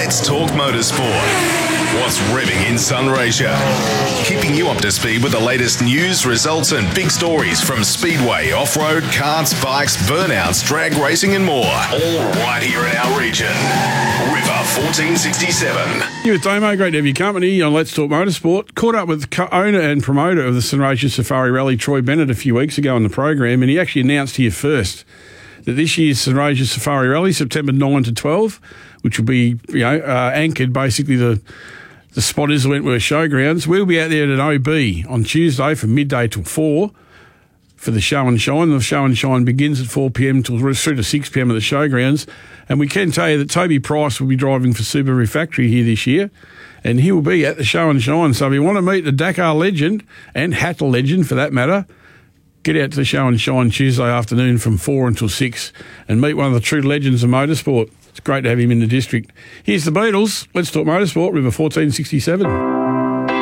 Let's talk motorsport. What's revving in Sunraysia? Keeping you up to speed with the latest news, results and big stories from speedway, off-road, karts, bikes, burnouts, drag racing and more. All right here in our region. River 1467. You with Damo, great to have your company on Let's Talk Motorsport. Caught up with owner and promoter of the Sunraysia Safari Rally, Troy Bennett, a few weeks ago on the program, and he actually announced here first that this year's Sunraysia Safari Rally, September 9 to 12, which will be anchored basically the Spotters Wentworth Showgrounds. We'll be out there at OB on Tuesday from midday till 4 for the show and shine. The show and shine begins at 4 p.m. till through to 6 p.m. at the showgrounds. And we can tell you that Toby Price will be driving for Subaru Factory here this year, and he will be at the show and shine. So if you want to meet the Dakar legend and Hattel legend for that matter, get out to the show and shine Tuesday afternoon from 4 until 6 and meet one of the true legends of motorsport. It's great to have him in the district. Here's the Beatles. Let's Talk Motorsport, River 1467.